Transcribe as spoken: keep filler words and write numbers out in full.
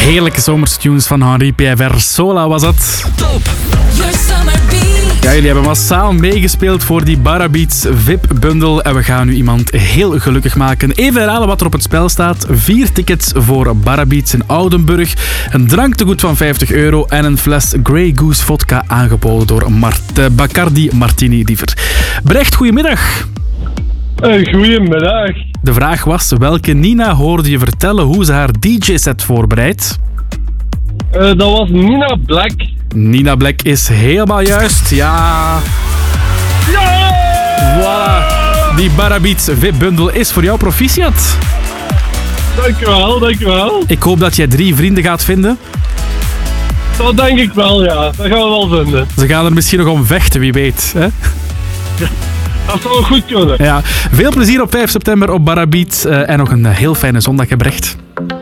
Heerlijke zomerstunes van Henri P. Versola was het. Top Your Summer Beat. Ja, jullie hebben massaal meegespeeld voor die Barabeats V I P-bundel en we gaan nu iemand heel gelukkig maken. Even herhalen wat er op het spel staat. Vier tickets voor Barabeats in Oudenburg, een dranktegoed van vijftig euro en een fles Grey Goose vodka aangeboden door Mart- uh, Bacardi Martini Diever. Brecht, goedemiddag. Uh, goedemiddag. De vraag was, welke Nina hoorde je vertellen hoe ze haar D J-set voorbereidt? Uh, dat was Nina Black. Nina Black is helemaal juist. Ja. Ja! Voilà. Die Barabeats V I P-bundel is voor jou, proficiat. Dankjewel, dankjewel. Ik hoop dat jij drie vrienden gaat vinden. Dat denk ik wel, ja. Dat gaan we wel vinden. Ze gaan er misschien nog om vechten, wie weet. Hè? Dat zou goed kunnen. Ja. Veel plezier op vijf september op Barabeats uh, en nog een heel fijne zondag, Brecht.